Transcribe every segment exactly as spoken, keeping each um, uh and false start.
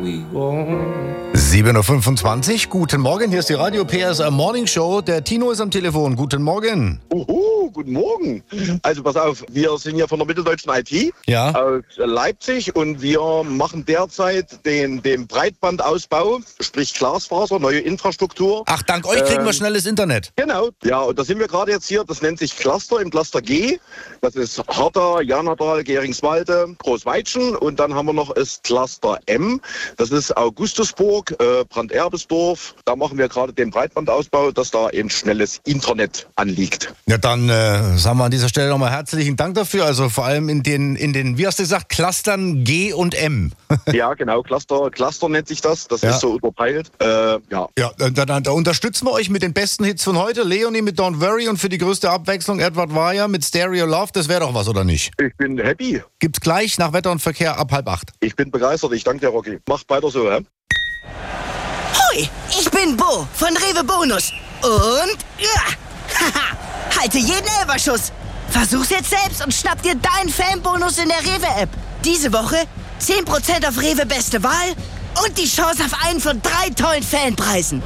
we go. sieben Uhr fünfundzwanzig, guten Morgen, hier ist die Radio P S R Morning Show. Der Tino ist am Telefon, guten Morgen. Uhu, guten Morgen. Also pass auf, wir sind ja von der Mitteldeutschen I T Ja. aus Leipzig und wir machen derzeit den, den Breitbandausbau, sprich Glasfaser, neue Infrastruktur. Ach, dank euch kriegen wir Ähm, schnelles Internet. Genau, ja, und da sind wir gerade jetzt hier, das nennt sich Cluster im Cluster G. Das ist Harter, Janadal, Geringswalde, Großweitschen und dann haben wir noch das Cluster M. Das ist Augustusburg, äh, Branderbesdorf. Da machen wir gerade den Breitbandausbau, dass da eben schnelles Internet anliegt. Ja, dann äh, sagen wir an dieser Stelle nochmal herzlichen Dank dafür. Also vor allem in den, in den, wie hast du gesagt, Clustern G und M. Ja, genau, Cluster, Cluster nennt sich das. Das Ja. ist so unterteilt. Äh, ja. Ja, dann, dann da unterstützen wir euch mit den besten Hits von heute. Leonie mit Don't Worry und für die größte Abwechslung Edward Weyer mit Stereo Love. Das wäre doch was, oder nicht? Ich bin happy. Gibt's gleich nach Wetter und Verkehr ab halb acht. Ich bin begeistert. Ich danke dir, Rocky. Macht weiter so, hä? Hoi, ich bin Bo von Rewe Bonus. Und ja, haha, halte jeden Elberschuss. Versuch's jetzt selbst und schnapp dir deinen Fanbonus in der Rewe-App. Diese Woche zehn Prozent auf Rewe Beste Wahl und die Chance auf einen von drei tollen Fanpreisen.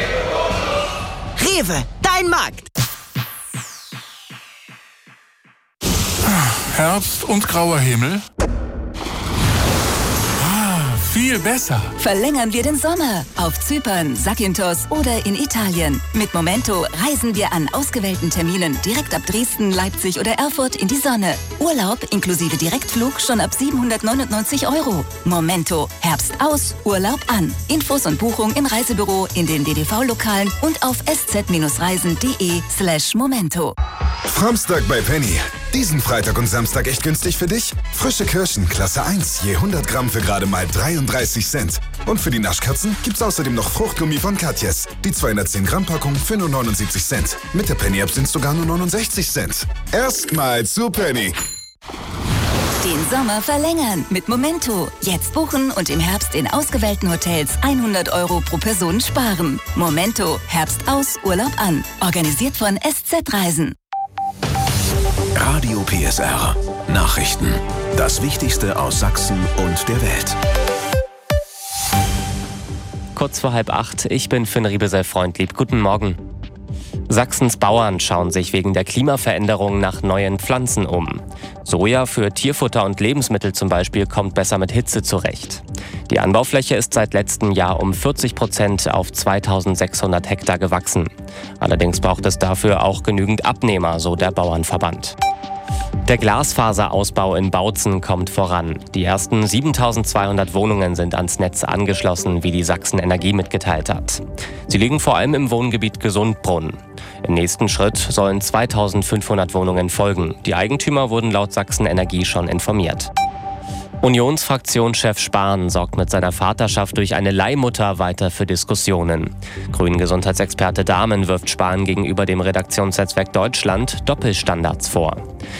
Rewe, dein Markt. Herbst und grauer Himmel. Ah, viel besser. Verlängern wir den Sommer auf Zypern, Zakynthos oder in Italien. Mit Momento reisen wir an ausgewählten Terminen direkt ab Dresden, Leipzig oder Erfurt in die Sonne. Urlaub inklusive Direktflug schon ab siebenhundertneunundneunzig Euro. Momento. Herbst aus, Urlaub an. Infos und Buchung im Reisebüro, in den D D V-Lokalen und auf sz-reisen.de slash Momento. Framstag bei Penny. Diesen Freitag und Samstag echt günstig für dich? Frische Kirschen, Klasse eins, je hundert Gramm für gerade mal dreiunddreißig Cent. Und für die Naschkatzen gibt's außerdem noch Fruchtgummi von Katjes. Die zweihundertzehn Gramm Packung für nur neunundsiebzig Cent. Mit der Penny-App sind's sogar nur neunundsechzig Cent. Erstmal zu Penny. Den Sommer verlängern mit Momento. Jetzt buchen und im Herbst in ausgewählten Hotels hundert Euro pro Person sparen. Momento. Herbst aus, Urlaub an. Organisiert von S Z Reisen. Radio P S R. Nachrichten. Das Wichtigste aus Sachsen und der Welt. Kurz vor halb acht, ich bin Finn Riebesell-Freundlieb. Guten Morgen. Sachsens Bauern schauen sich wegen der Klimaveränderung nach neuen Pflanzen um. Soja für Tierfutter und Lebensmittel zum Beispiel kommt besser mit Hitze zurecht. Die Anbaufläche ist seit letztem Jahr um vierzig Prozent auf zweitausendsechshundert Hektar gewachsen. Allerdings braucht es dafür auch genügend Abnehmer, so der Bauernverband. Der Glasfaserausbau in Bautzen kommt voran. Die ersten siebentausendzweihundert Wohnungen sind ans Netz angeschlossen, wie die Sachsen Energie mitgeteilt hat. Sie liegen vor allem im Wohngebiet Gesundbrunn. Im nächsten Schritt sollen zweitausendfünfhundert Wohnungen folgen. Die Eigentümer wurden laut Sachsen Energie schon informiert. Unionsfraktionschef Spahn sorgt mit seiner Vaterschaft durch eine Leihmutter weiter für Diskussionen. Grünen-Gesundheitsexperte Dahmen wirft Spahn gegenüber dem Redaktionsnetzwerk Deutschland Doppelstandards vor.